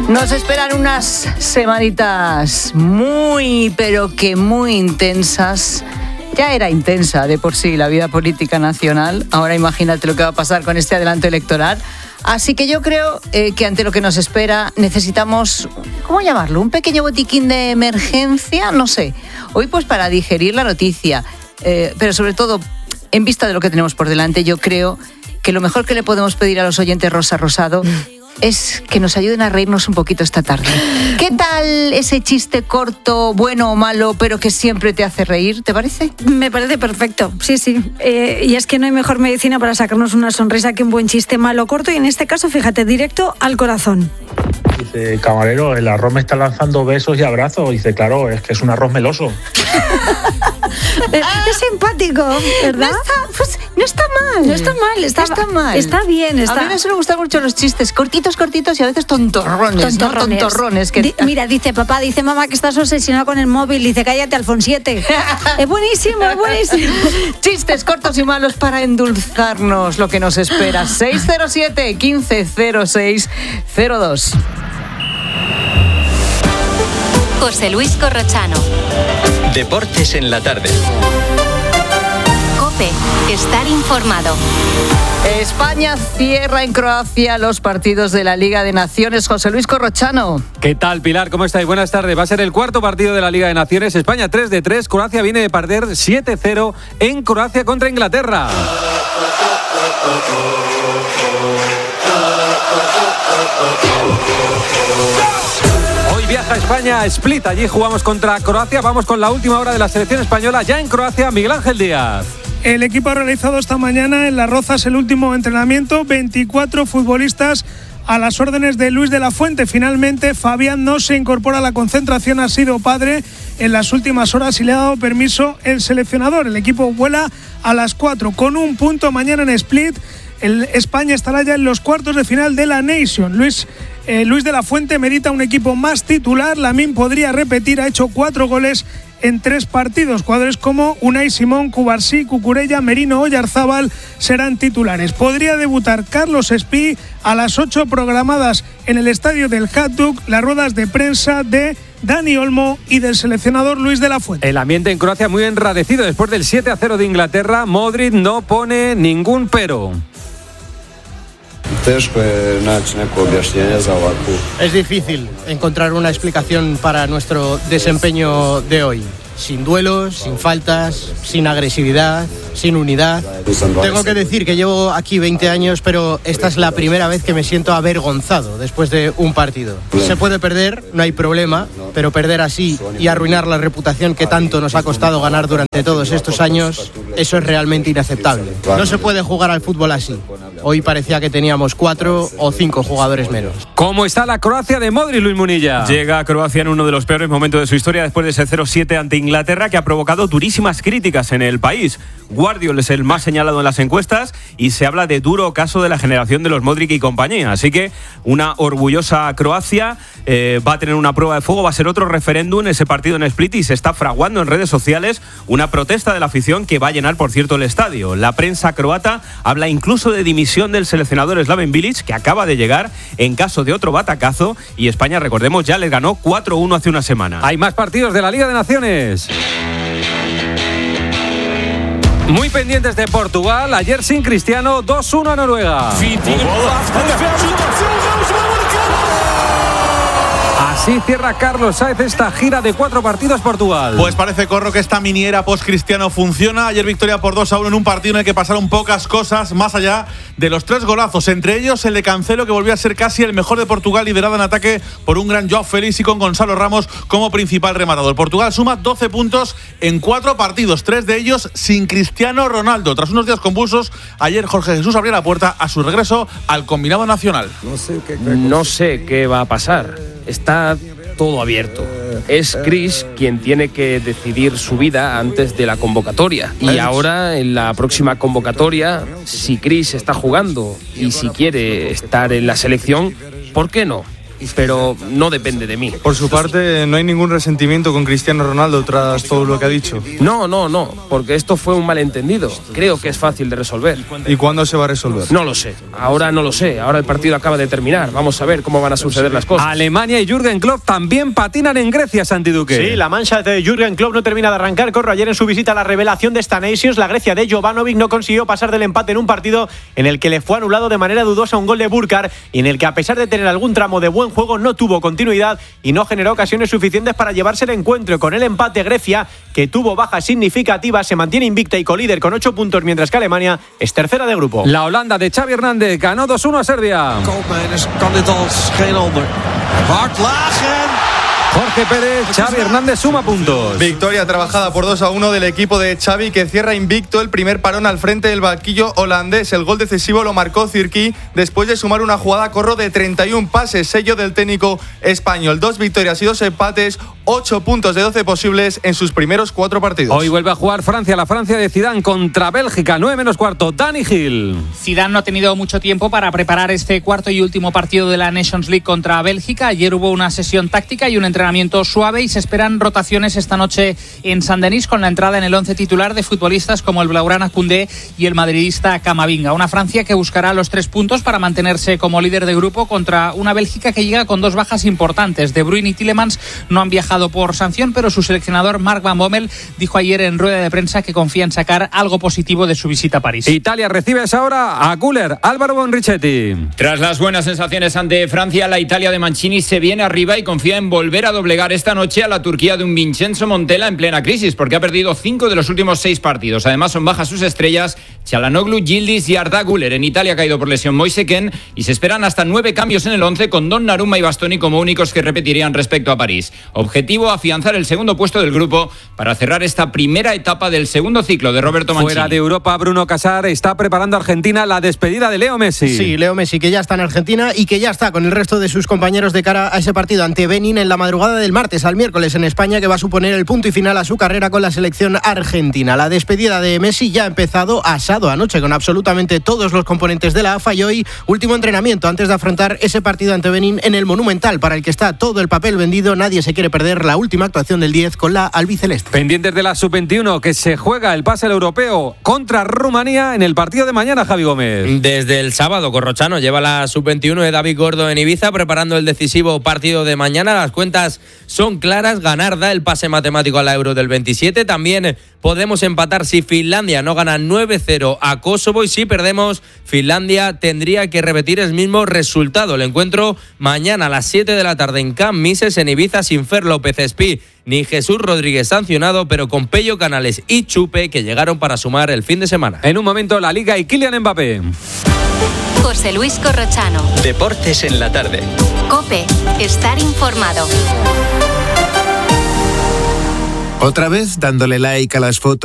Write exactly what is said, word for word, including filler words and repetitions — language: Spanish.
Nos esperan unas semanitas muy, pero que muy intensas. Ya era intensa de por sí la vida política nacional. Ahora imagínate lo que va a pasar con este adelanto electoral. Así que yo creo eh, que ante lo que nos espera necesitamos, ¿cómo llamarlo? ¿Un pequeño botiquín de emergencia? No sé. Hoy pues para digerir la noticia, eh, pero sobre todo en vista de lo que tenemos por delante, yo creo que lo mejor que le podemos pedir a los oyentes Rosa Rosado es que nos ayuden a reírnos un poquito esta tarde. ¿Qué tal ese chiste corto, bueno o malo, pero que siempre te hace reír? ¿Te parece? Me parece perfecto, sí, sí. Eh, y es que no hay mejor medicina para sacarnos una sonrisa que un buen chiste malo corto y en este caso, fíjate, directo al corazón. Dice, camarero, el arroz me está lanzando besos y abrazos. Dice, claro, es que es un arroz meloso. Es simpático, ¿verdad? No está, pues, no está mal. No está mal, está, no está mal. Está bien. Está... A mí me suelen gustar mucho los chistes cortitos, cortitos y a veces tontorrones. Tontorrones. ¿no? Tontorrones que... Di- mira, dice papá, dice mamá que estás obsesionado con el móvil. Dice, cállate, Alfonsiete. Es buenísimo, es buenísimo. Chistes cortos y malos para endulzarnos lo que nos espera. seis cero siete, quince cero seis cero dos. José Luis Corrochano. Deportes en la tarde. COPE. Estar informado. España cierra en Croacia los partidos de la Liga de Naciones. José Luis Corrochano. ¿Qué tal, Pilar? ¿Cómo estáis? Buenas tardes. Va a ser el cuarto partido de la Liga de Naciones. España tres de tres. Croacia viene de perder siete cero en Croacia contra Inglaterra. Hoy viaja España a Split. Allí jugamos contra Croacia. Vamos con la última hora de la selección española. Ya en Croacia, Miguel Ángel Díaz. El equipo ha realizado esta mañana en Las Rozas el último entrenamiento. veinticuatro futbolistas a las órdenes de Luis de la Fuente. Finalmente, Fabián no se incorpora a la concentración. Ha sido padre en las últimas horas y le ha dado permiso el seleccionador. El equipo vuela a las cuatro con un punto mañana en Split. El España estará ya en los cuartos de final de la Nation. Luis, eh, Luis de la Fuente medita un equipo más titular. Lamine podría repetir, ha hecho cuatro goles en tres partidos. Jugadores como Unai Simón, Cubarsí, Cucurella, Merino, Oyarzábal serán titulares. Podría debutar Carlos Espí a las ocho programadas en el estadio del Hajduk. Las ruedas de prensa de Dani Olmo y del seleccionador Luis de la Fuente. El ambiente en Croacia muy enradecido. Después del siete a cero de Inglaterra, Modric no pone ningún pero. Es difícil encontrar una explicación para nuestro desempeño de hoy. Sin duelos, sin faltas, sin agresividad, sin unidad. Tengo que decir que llevo aquí veinte años, pero esta es la primera vez que me siento avergonzado después de un partido. Se puede perder, no hay problema, pero perder así y arruinar la reputación que tanto nos ha costado ganar durante todos estos años, eso es realmente inaceptable. No se puede jugar al fútbol así. Hoy parecía que teníamos cuatro o cinco jugadores menos. ¿Cómo está la Croacia de Modric, Luis Munilla? Llega a Croacia en uno de los peores momentos de su historia después de ese cero siete ante Inglaterra, que ha provocado durísimas críticas en el país. Guardiol es el más señalado en las encuestas y se habla de duro caso de la generación de los Modric y compañía. Así que una orgullosa Croacia eh, va a tener una prueba de fuego, va a ser otro referéndum ese partido en Split y se está fraguando en redes sociales una protesta de la afición que va a llenar, por cierto, el estadio. La prensa croata habla incluso de dimisión del seleccionador Slaven Bilic, que acaba de llegar en caso de otro batacazo, y España, recordemos, ya les ganó cuatro uno hace una semana. Hay más partidos de la Liga de Naciones. Muy pendientes de Portugal, ayer sin Cristiano, dos uno a Noruega. Así cierra Carlos Sainz esta gira de cuatro partidos Portugal. Pues parece, Corro, que esta miniera post-Cristiano funciona. Ayer victoria por dos a uno en un partido en el que pasaron pocas cosas, más allá de los tres golazos. Entre ellos el de Cancelo, que volvió a ser casi el mejor de Portugal, liderado en ataque por un gran Joao Félix y con Gonzalo Ramos como principal rematador. Portugal suma doce puntos en cuatro partidos, tres de ellos sin Cristiano Ronaldo. Tras unos días convulsos, ayer Jorge Jesús abrió la puerta a su regreso al combinado nacional. No sé qué va a pasar. Está todo abierto. Es Chris quien tiene que decidir su vida antes de la convocatoria. Y ahora, en la próxima convocatoria, si Chris está jugando y si quiere estar en la selección, ¿por qué no? pero no depende de mí. Por su parte, ¿no hay ningún resentimiento con Cristiano Ronaldo tras todo lo que ha dicho? No, no, no, porque esto fue un malentendido. Creo que es fácil de resolver. ¿Y cuándo se va a resolver? No lo sé, ahora no lo sé, ahora el partido acaba de terminar, vamos a ver cómo van a suceder las cosas. Alemania y Jürgen Klopp también patinan en Grecia, Santi Duque. Sí, la mancha de Jürgen Klopp no termina de arrancar. Corro ayer en su visita a la revelación de esta Nations. La Grecia de Jovanovic no consiguió pasar del empate en un partido en el que le fue anulado de manera dudosa un gol de Burkar y en el que, a pesar de tener algún tramo de buen juego, no tuvo continuidad y no generó ocasiones suficientes para llevarse el encuentro. Con el empate, Grecia, que tuvo bajas significativas, se mantiene invicta y colíder con ocho puntos, mientras que Alemania es tercera de grupo. La Holanda de Xavi Hernández ganó dos uno a Serbia. Koopmeiners kan dit als geen ander. Hard laag. Jorge Pérez, Xavi Hernández suma puntos. Victoria trabajada por dos a uno del equipo de Xavi, que cierra invicto el primer parón al frente del banquillo holandés. El gol decisivo lo marcó Zirkzee después de sumar una jugada corro de treinta y un pases, sello del técnico español. Dos victorias y dos empates, ocho puntos de doce posibles en sus primeros cuatro partidos. Hoy vuelve a jugar Francia, la Francia de Zidane contra Bélgica, nueve menos cuarto. Dani Gil. Zidane no ha tenido mucho tiempo para preparar este cuarto y último partido de la Nations League contra Bélgica. Ayer hubo una sesión táctica y un entrenamiento suave y se esperan rotaciones esta noche en Saint-Denis con la entrada en el once titular de futbolistas como el blaugrana Koundé y el madridista Camavinga. Una Francia que buscará los tres puntos para mantenerse como líder de grupo contra una Bélgica que llega con dos bajas importantes. De Bruyne y Tielemans no han viajado por sanción, pero su seleccionador Mark Van Bommel dijo ayer en rueda de prensa que confía en sacar algo positivo de su visita a París. Italia recibe a esa hora a Güler. Álvaro Bonrichetti. Tras las buenas sensaciones ante Francia, la Italia de Mancini se viene arriba y confía en volver a doblegar esta noche a la Turquía de un Vincenzo Montella en plena crisis, porque ha perdido cinco de los últimos seis partidos. Además son bajas sus estrellas Çalhanoğlu, Yildiz y Arda Güler. En Italia ha caído por lesión Moise Kean y se esperan hasta nueve cambios en el once, con Donnarumma y Bastoni como únicos que repetirían respecto a París. Objetivo: afianzar el segundo puesto del grupo para cerrar esta primera etapa del segundo ciclo de Roberto Mancini. Fuera de Europa, Bruno Casar está preparando a Argentina la despedida de Leo Messi. Sí, Leo Messi, que ya está en Argentina y que ya está con el resto de sus compañeros de cara a ese partido ante Benín en la madrugada del martes al miércoles en España, que va a suponer el punto y final a su carrera con la selección argentina. La despedida de Messi ya ha empezado asado anoche con absolutamente todos los componentes de la A F A y hoy último entrenamiento antes de afrontar ese partido ante Benín en el Monumental, para el que está todo el papel vendido. Nadie se quiere perder la última actuación del diez con la albiceleste. Pendientes de la sub veintiuno, que se juega el pase al europeo contra Rumanía en el partido de mañana, Javi Gómez. Desde el sábado, Corrochano lleva la sub veintiuno de David Gordo en Ibiza preparando el decisivo partido de mañana. Las cuentas son claras, ganar da el pase matemático a la Euro del veintisiete. También podemos empatar si Finlandia no gana nueve cero a Kosovo, y si perdemos, Finlandia tendría que repetir el mismo resultado. El encuentro mañana a las siete de la tarde en Camp Mises en Ibiza, sin Fer López Espí ni Jesús Rodríguez sancionado, pero con Pello Canales y Chupe, que llegaron para sumar el fin de semana. En un momento la Liga y Kylian Mbappé. José Luis Corrochano. Deportes en la tarde. COPE. Estar informado. Otra vez dándole like a las fotos